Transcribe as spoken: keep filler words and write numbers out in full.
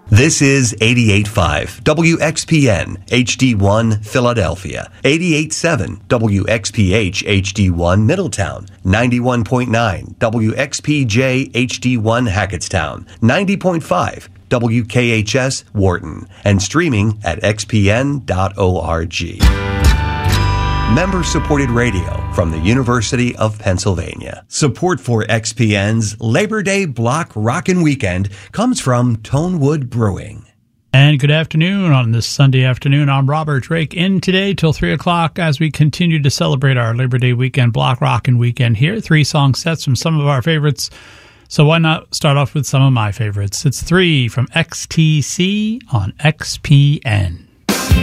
This is eighty-eight point five W X P N H D one Philadelphia, eighty-eight point seven W X P H H D one Middletown, ninety-one point nine W X P J H D one Hackettstown, ninety point five W K H S Wharton, and streaming at x p n dot org. Member-supported radio from the University of Pennsylvania. Support for X P N's Labor Day Block Rockin' Weekend comes from Tonewood Brewing. And good afternoon on this Sunday afternoon. I'm Robert Drake, in today till three o'clock as we continue to celebrate our Labor Day weekend, Block Rockin' Weekend here. Three song sets from some of our favorites. So why not start off with some of my favorites? It's three from X T C on X P N.